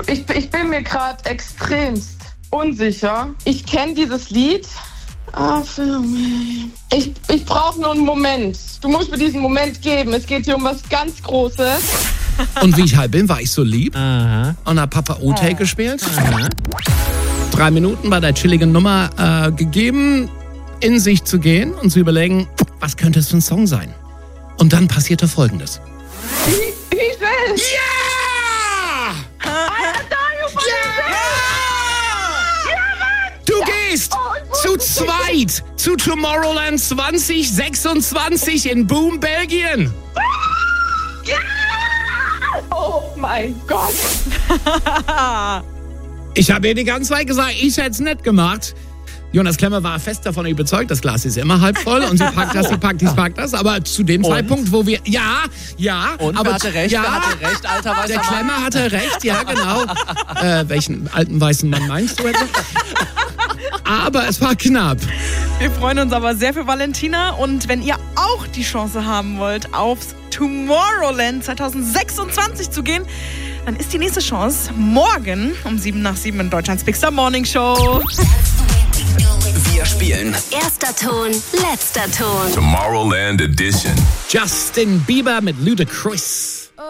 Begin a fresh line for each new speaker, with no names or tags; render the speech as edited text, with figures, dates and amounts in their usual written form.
Ich bin mir gerade extremst unsicher. Ich kenne dieses Lied. Ich brauche nur einen Moment. Du musst mir diesen Moment geben. Es geht hier um was ganz Großes.
Und wie ich halt bin, war ich so lieb.
Aha.
Und hab Papa O-Take gespielt.
Aha.
3 Minuten bei der chilligen Nummer gegeben, in sich zu gehen und zu überlegen, was könnte es für ein Song sein? Und dann passierte Folgendes.
Wie schnell?
Ja! Du gehst zu zweit zu Tomorrowland 2026 in Boom, Belgien.
Oh mein Gott.
Ich habe ihr die ganze Zeit gesagt, ich hätte es nicht gemacht. Jonas Klemmer war fest davon überzeugt, das Glas ist immer halb voll und sie packt das, sie packt das. Aber zu dem Zeitpunkt, wo wir... Ja,
und
aber
wer hatte recht, alter weißer
der
Mann?
Klemmer hatte recht, ja genau. Welchen alten weißen Mann meinst du etwa? Aber es war knapp.
Wir freuen uns aber sehr für Valentina. Und wenn ihr auch die Chance haben wollt, aufs Tomorrowland 2026 zu gehen, dann ist die nächste Chance morgen um 7:07 in Deutschlands Big Star Morning Show.
Wir spielen
Erster Ton, letzter Ton.
Tomorrowland Edition.
Justin Bieber mit Ludacris.